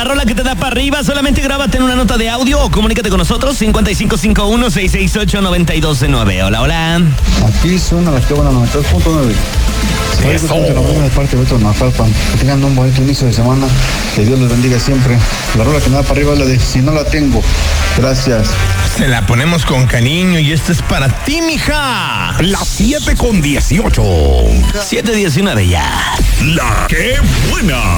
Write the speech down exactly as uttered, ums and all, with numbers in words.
rola que te da para arriba. Solamente grábate en una nota de audio o comunícate con nosotros. cincuenta y cinco cincuenta y uno, seiscientos sesenta y ocho, noventa y dos nueve. Hola, hola. Aquí suena la que buena noventa y dos punto nueve. Eso. De parte de Beto Naucalpan. Que tengan un bonito inicio de semana. Que Dios les bendiga siempre. La rola que me da para arriba es la de Si no la tengo. Gracias. Se la ponemos con cariño y esta es para ti, mija. Las siete con dieciocho. siete diecinueve ya. La que buena.